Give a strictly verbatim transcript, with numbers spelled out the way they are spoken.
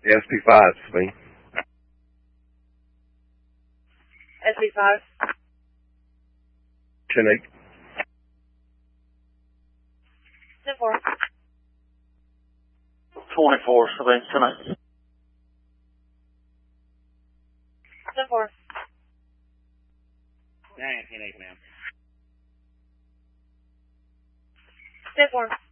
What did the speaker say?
S P five, Sabine. S P five. ten eight. ten four. twenty-four, Sabine, ten eight. ten four. nine ten eight, ma'am. ten four.